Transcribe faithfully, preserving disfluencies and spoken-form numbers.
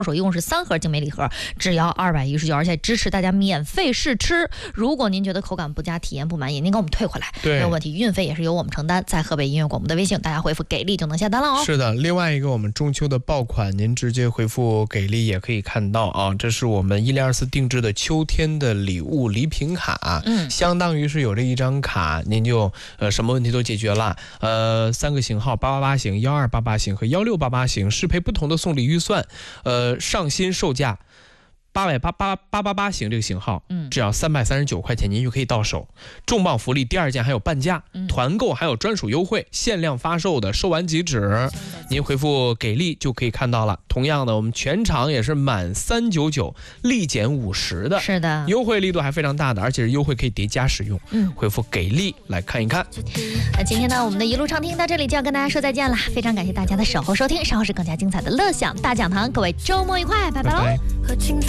手一共是三盒精美礼盒，只要二百一十九，而且支持大家免费试吃。如果您觉得口感不佳、体验不满意，您给我们退回来，没有问题，运费也是由我们承担。在河北音乐广播的微信，大家回复给力就能下单了哦。 是的，另外一个我们中秋的爆款，您直接回复给力也可以看到啊，这是我们一零二四定制的秋天的礼物礼品卡，嗯，相当于是有这一张卡，您就呃什么问题都解决了。呃，三个型号，八八八型、幺二八八型和幺六八八型，适配不同的送礼预算，呃。上新售价八百八八八八八型这个型号，嗯，只要三百三十九块钱，您就可以到手。重磅福利，第二件还有半价，嗯、团购还有专属优惠，限量发售的，售完即止。您回复给力就可以看到了。同样的，我们全场也是满三九九立减五十的， 是的， 优惠力度还非常大的，而且是优惠可以叠加使用。嗯，回复给力来看一看。 那今天呢，我们的一路畅听到这里就要跟大家说再见了，非常感谢大家的守候收听，稍后是更加精彩的乐享大讲堂，各位周末愉快，拜拜喽。拜拜。